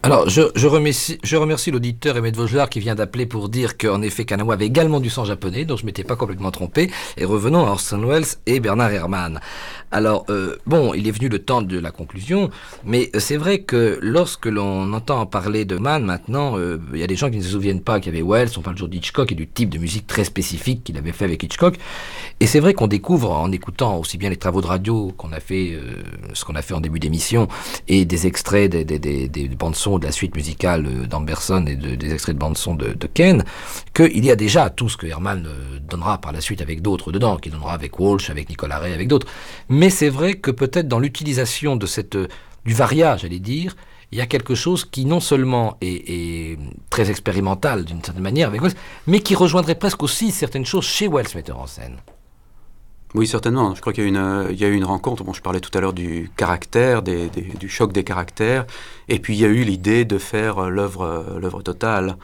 Alors, je remercie l'auditeur Emmett Vaugelas qui vient d'appeler pour dire qu'en effet, Kanao avait également du sang japonais, donc je m'étais pas complètement trompé. Et revenons à Orson Welles et Bernard Herrmann. Alors, bon, il est venu le temps de la conclusion, mais c'est vrai que lorsque l'on entend parler de Mann maintenant, il y a des gens qui ne se souviennent pas qu'il y avait Welles, on parle toujours d'Hitchcock et du type de musique très spécifique qu'il avait fait avec Hitchcock. Et c'est vrai qu'on découvre en écoutant aussi bien les travaux de radio qu'on a fait, ce qu'on a fait en début d'émission, et des extraits des bandes-sons de la suite musicale d'Amberson et des extraits de bandes-son de Ken, qu'il y a déjà tout ce que Herrmann donnera par la suite avec d'autres dedans, qu'il donnera avec Walsh, avec Nicolas Ray, avec d'autres. Mais c'est vrai que peut-être dans l'utilisation de du variage, j'allais dire, il y a quelque chose qui non seulement est très expérimental d'une certaine manière avec Welles, mais qui rejoindrait presque aussi certaines choses chez Welles, metteur en scène. Oui, certainement. Je crois qu'il y a eu une rencontre. Bon, je parlais tout à l'heure du caractère, du choc des caractères. Et puis, il y a eu l'idée de faire l'œuvre totale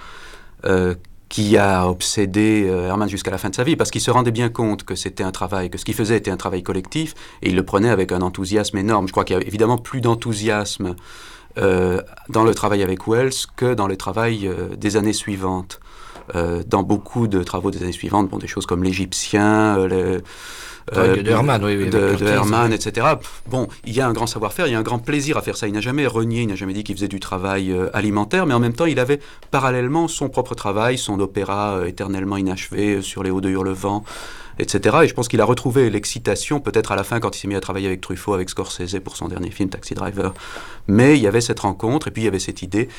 qui a obsédé Herrmann jusqu'à la fin de sa vie, parce qu'il se rendait bien compte que c'était un travail, que ce qu'il faisait était un travail collectif, et il le prenait avec un enthousiasme énorme. Je crois qu'il y a évidemment plus d'enthousiasme dans le travail avec Welles que dans le travail des années suivantes. Dans beaucoup de travaux des années suivantes, bon, des choses comme l'Égyptien, de Herrmann, oui, de Herrmann, etc. Bon, il y a un grand savoir-faire, il y a un grand plaisir à faire ça. Il n'a jamais renié, il n'a jamais dit qu'il faisait du travail alimentaire, mais en même temps, il avait parallèlement son propre travail, son opéra éternellement inachevé sur les hauts de Hurlevent, etc. Et je pense qu'il a retrouvé l'excitation, peut-être à la fin, quand il s'est mis à travailler avec Truffaut, avec Scorsese pour son dernier film, Taxi Driver. Mais il y avait cette rencontre, et puis il y avait cette idée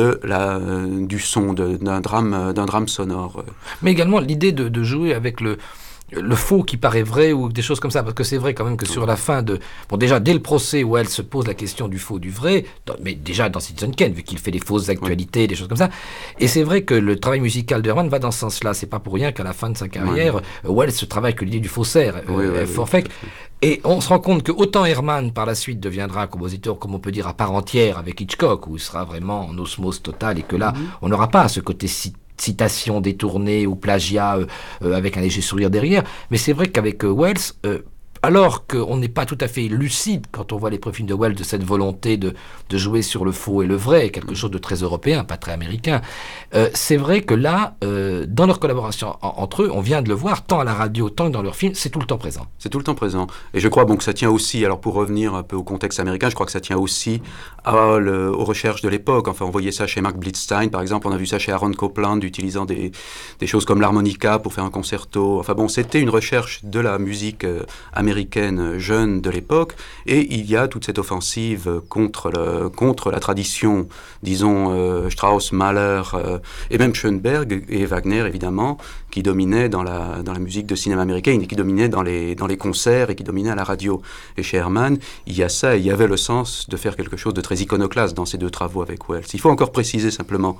du son, d'un drame sonore. Mais également l'idée de jouer avec le faux qui paraît vrai ou des choses comme ça, parce que c'est vrai quand même que sur la fin bon, déjà dès le procès où elle se pose la question du faux du vrai, mais déjà dans Citizen Kane, vu qu'il fait des fausses actualités, des choses comme ça, et c'est vrai que le travail musical de Herrmann va dans ce sens-là. C'est pas pour rien qu'à la fin de sa carrière, Welles se travaille que l'idée du faussaire, Forfait. Et on se rend compte que autant Herrmann par la suite deviendra un compositeur, comme on peut dire, à part entière avec Hitchcock, où il sera vraiment en osmose totale, et que là, on n'aura pas ce côté citation détournée ou plagiat avec un léger sourire derrière. Mais c'est vrai qu'avec Welles, alors qu'on n'est pas tout à fait lucide quand on voit les profils de Welles de cette volonté de jouer sur le faux et le vrai, quelque chose de très européen, pas très américain, c'est vrai que là, dans leur collaboration entre eux, on vient de le voir, tant à la radio, tant dans leurs films, c'est tout le temps présent. C'est tout le temps présent. Et je crois que ça tient aussi, alors pour revenir un peu au contexte américain, je crois que ça tient aussi aux recherches de l'époque. Enfin, on voyait ça chez Mark Blitzstein, par exemple, on a vu ça chez Aaron Copland, utilisant des choses comme l'harmonica pour faire un concerto. Enfin bon, c'était une recherche de la musique américaine jeune de l'époque, et il y a toute cette offensive contre la tradition, disons Strauss, Mahler, et même Schoenberg et Wagner évidemment, qui dominaient dans la musique de cinéma américain, et qui dominaient dans les concerts et qui dominaient à la radio. Et chez Herrmann, il y a ça, il y avait le sens de faire quelque chose de très iconoclaste dans ces deux travaux avec Welles. Il faut encore préciser simplement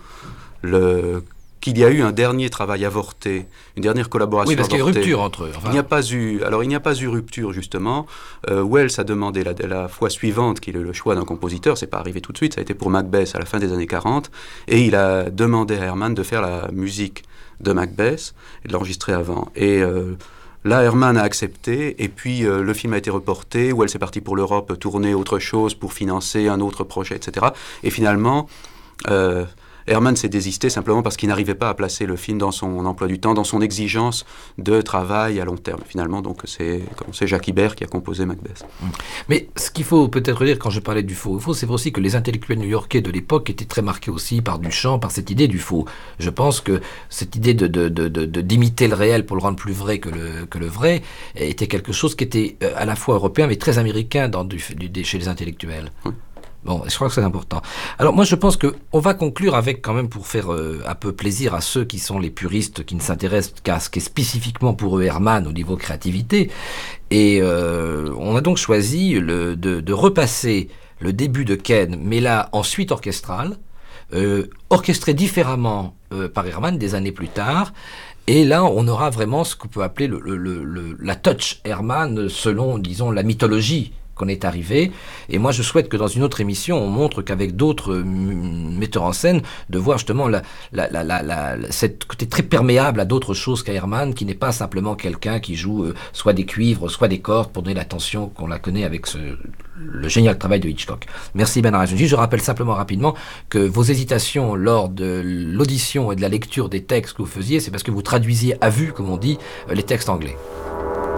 qu'il y a eu un dernier travail avorté, une dernière collaboration avortée. Oui, parce qu'il y a eu rupture entre eux. Enfin. Il n'y a pas eu rupture, justement. Welles a demandé la fois suivante qu'il ait le choix d'un compositeur, c'est pas arrivé tout de suite, ça a été pour Macbeth à la fin des années 40, et il a demandé à Herrmann de faire la musique de Macbeth, et de l'enregistrer avant. Et là, Herrmann a accepté, et puis le film a été reporté, Welles est parti pour l'Europe tourner autre chose pour financer un autre projet, etc. Et finalement... Herrmann s'est désisté simplement parce qu'il n'arrivait pas à placer le film dans son emploi du temps, dans son exigence de travail à long terme. Finalement, donc, c'est Jacques Ibert qui a composé Macbeth. Mais ce qu'il faut peut-être dire quand je parlais du faux, c'est vrai aussi que les intellectuels new-yorkais de l'époque étaient très marqués aussi par Duchamp, par cette idée du faux. Je pense que cette idée d'imiter le réel pour le rendre plus vrai que le vrai était quelque chose qui était à la fois européen mais très américain chez les intellectuels. Oui. Bon, je crois que c'est important. Alors moi je pense qu'on va conclure avec quand même, pour faire un peu plaisir à ceux qui sont les puristes, qui ne s'intéressent qu'à ce qui est spécifiquement pour eux Herrmann au niveau créativité. Et on a donc choisi de repasser le début de Ken, mais là en suite orchestrale, orchestré différemment par Herrmann des années plus tard. Et là, on aura vraiment ce qu'on peut appeler la touch Herrmann selon, disons, la mythologie qu'on est arrivé. Et moi, je souhaite que dans une autre émission, on montre qu'avec d'autres metteurs en scène, de voir justement cette côté très perméable à d'autres choses qu'à Herrmann, qui n'est pas simplement quelqu'un qui joue soit des cuivres, soit des cordes pour donner l'attention qu'on la connaît avec le génial travail de Hitchcock. Merci Bernard Azenji. Je rappelle simplement rapidement que vos hésitations lors de l'audition et de la lecture des textes que vous faisiez, c'est parce que vous traduisiez à vue, comme on dit, les textes anglais.